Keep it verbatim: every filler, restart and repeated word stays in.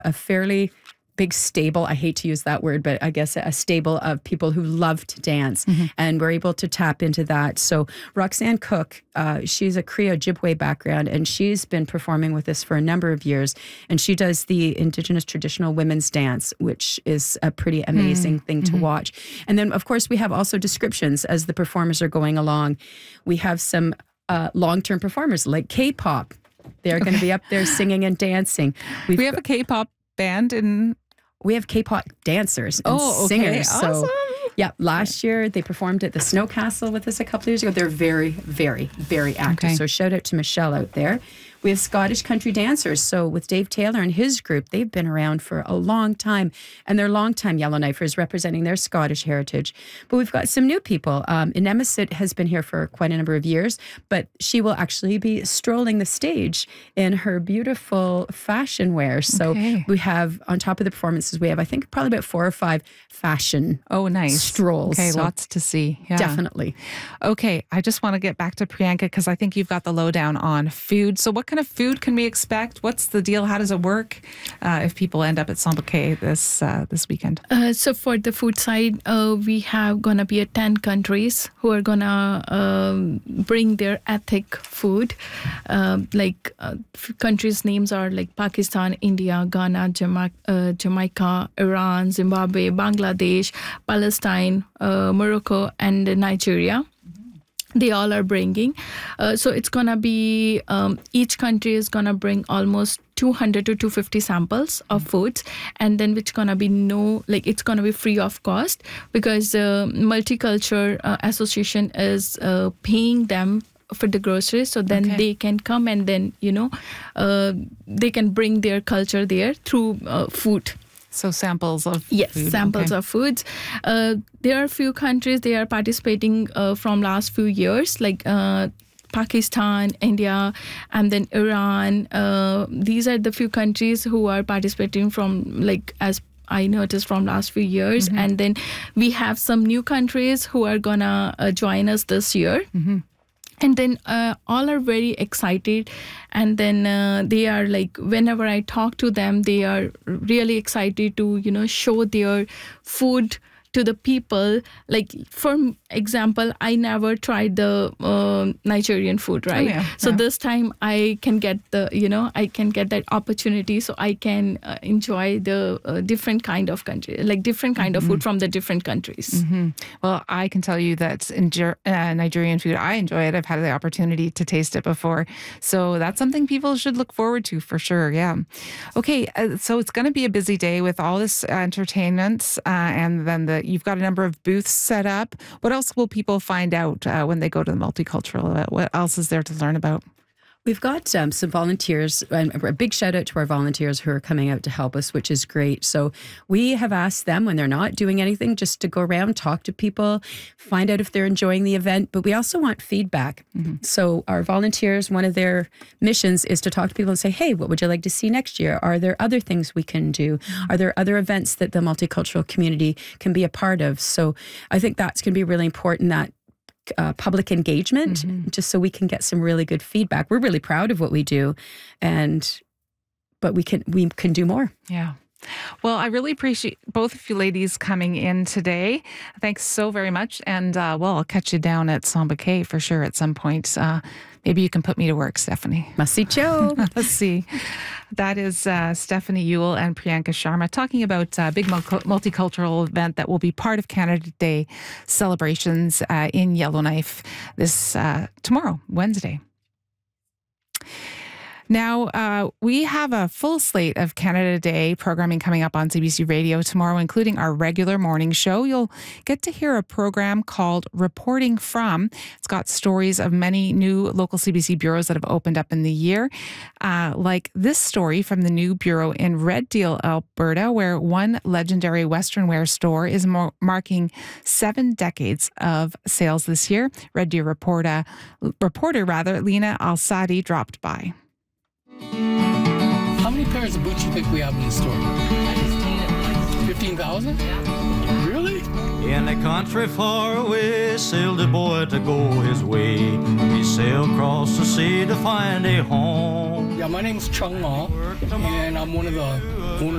a fairly big stable, I hate to use that word, but I guess a stable of people who love to dance, mm-hmm. and we're able to tap into that. So Roxanne Cook, uh, she's a Cree Ojibwe background, and she's been performing with us for a number of years, and she does the Indigenous traditional women's dance, which is a pretty amazing mm-hmm. thing to mm-hmm. watch. And then, of course, we have also descriptions as the performers are going along. We have some uh, long-term performers like K-pop. They're okay. going to be up there singing and dancing. We've we have a K-pop band in... We have K-pop dancers and oh, okay. singers. Awesome. So, yeah, last year they performed at the Snow Castle with us a couple of years ago. They're very, very, very active. Okay. So shout out to Michelle out there. We have Scottish country dancers. So with Dave Taylor and his group, they've been around for a long time, and they're longtime Yellowknifers representing their Scottish heritage. But we've got some new people. Um, Inemesit has been here for quite a number of years, but she will actually be strolling the stage in her beautiful fashion wear. So okay. we have, on top of the performances, we have, I think, probably about four or five fashion oh, nice. strolls. Okay, so lots to see. Yeah. Definitely. Okay, I just want to get back to Priyanka because I think you've got the lowdown on food. So what kind of food can we expect? What's the deal? How does it work uh, if people end up at Sambucay this uh, this weekend? Uh, so for the food side, uh, we have gonna be at ten countries who are gonna um, bring their ethnic food. Uh, like uh, countries' names are like Pakistan, India, Ghana, Jama- uh, Jamaica, Iran, Zimbabwe, Bangladesh, Palestine, uh, Morocco, and Nigeria. They all are bringing. Uh, so it's going to be, um, each country is going to bring almost two hundred to two hundred fifty samples of foods, and then which going to be no, like it's going to be free of cost because the uh, Multicultural uh, Association is uh, paying them for the groceries, so then okay. they can come and then, you know, uh, they can bring their culture there through uh, food. So samples of yes, food. samples okay. of foods. Uh, there are a few countries they are participating uh, from last few years, like uh, Pakistan, India, and then Iran. Uh, these are the few countries who are participating from like as I noticed from last few years, mm-hmm. and then we have some new countries who are gonna uh, join us this year. Mm-hmm. And then uh, all are very excited. And then uh, they are like, whenever I talk to them, they are really excited to, you know, show their food to the people. Like, for example, I never tried the uh, Nigerian food, right? Oh, yeah. So yeah. this time I can get the, you know, I can get that opportunity so I can uh, enjoy the uh, different kind of country, like different kind mm-hmm. of food from the different countries. Mm-hmm. Well, I can tell you that in uh, Nigerian food, I enjoy it. I've had the opportunity to taste it before. So that's something people should look forward to for sure. Yeah. Okay. Uh, so it's going to be a busy day with all this entertainment uh, and then the you've got a number of booths set up. What else will people find out uh, when they go to the multicultural event? What else is there to learn about? We've got um, some volunteers, and a big shout out to our volunteers who are coming out to help us, which is great. So we have asked them when they're not doing anything just to go around, talk to people, find out if they're enjoying the event. But we also want feedback. Mm-hmm. So our volunteers, one of their missions is to talk to people and say, hey, what would you like to see next year? Are there other things we can do? Mm-hmm. Are there other events that the multicultural community can be a part of? So I think that's going to be really important, that Uh, public engagement, mm-hmm. just so we can get some really good feedback. We're really proud of what we do, and but we can we can do more. Yeah. Well, I really appreciate both of you ladies coming in today. Thanks so very much. And, uh, well, I'll catch you down at Sambucay for sure at some point. Uh, maybe you can put me to work, Stephanie. Masicho. Let's see. That is uh, Stephanie Ewell and Priyanka Sharma talking about a big multicultural event that will be part of Canada Day celebrations uh, in Yellowknife this uh, tomorrow, Wednesday. Now, uh, we have a full slate of Canada Day programming coming up on C B C Radio tomorrow, including our regular morning show. You'll get to hear a program called Reporting From. It's got stories of many new local C B C bureaus that have opened up in the year, uh, like this story from the new bureau in Red Deer, Alberta, where one legendary Western wear store is mar- marking seven decades of sales this year. Red Deer reporter, reporter rather, Lena Alsadi dropped by. How many pairs of boots do you think we have in the store? fifteen thousand? Yeah. Really? In a country far away, sailed a boy to go his way. He sailed across the sea to find a home. Yeah, my name's Chung Ma, and I'm one of the owners